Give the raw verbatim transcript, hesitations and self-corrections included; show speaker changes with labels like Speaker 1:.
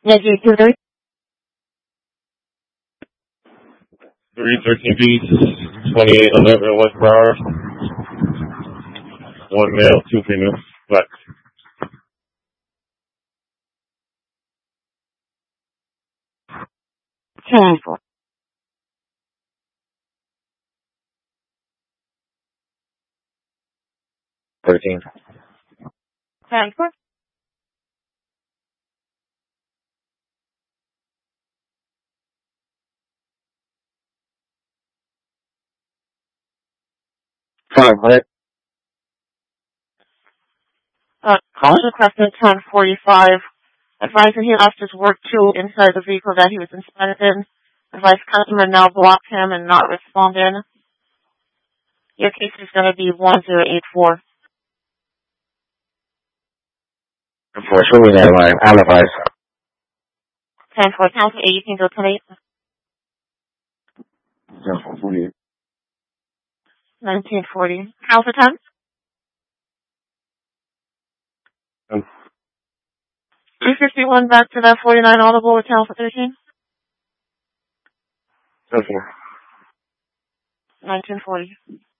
Speaker 1: Yankee two three.
Speaker 2: three thirteen B, twenty-eight eleven West Broward. One male, two females, black.
Speaker 1: ten four.
Speaker 2: thirteen.
Speaker 1: ten four.
Speaker 2: five hundred.
Speaker 1: Uh, call requested ten forty-five. Advising he lost his work tool inside the vehicle that he was inspected in. Advise customer now block him and not respond in. Your case is going to be one zero eight four.
Speaker 2: Unfortunately, that line alibis.
Speaker 1: ten four. Council eight, you can go ten eight.
Speaker 2: ten four forty-eight.
Speaker 1: nineteen forty. Council ten?
Speaker 2: Um,
Speaker 1: three fifty-one back to that forty-nine audible with Council thirteen.
Speaker 2: ten four.
Speaker 1: nineteen forty.